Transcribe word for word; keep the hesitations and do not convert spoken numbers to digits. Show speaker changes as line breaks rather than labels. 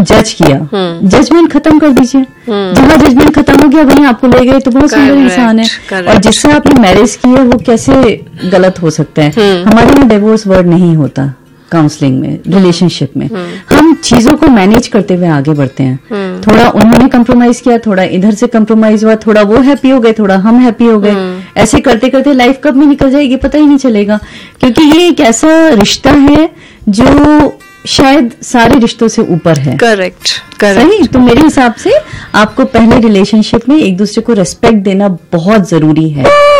जज किया, जजमेंट खत्म कर दीजिए। जहाँ जजमेंट खत्म हो गया वहीं आपको ले गए तो बहुत सुंदर इंसान है। और जिससे आपने मैरिज की है वो कैसे गलत हो सकता है? हमारे यहाँ डिवोर्स वर्ड नहीं होता काउंसलिंग में, रिलेशनशिप में। हम चीजों को मैनेज करते हुए आगे बढ़ते हैं। थोड़ा उन्होंने कंप्रोमाइज किया, थोड़ा इधर से कंप्रोमाइज हुआ, थोड़ा वो हैप्पी हो गए, थोड़ा हम हैप्पी हो गए। ऐसे करते करते लाइफ कब में निकल जाएगी पता ही नहीं चलेगा, क्योंकि ये एक ऐसा रिश्ता है जो शायद सारे रिश्तों से ऊपर है।
Correct, correct.
सही। तो मेरे हिसाब से आपको पहले रिलेशनशिप में एक दूसरे को रेस्पेक्ट देना बहुत जरूरी है।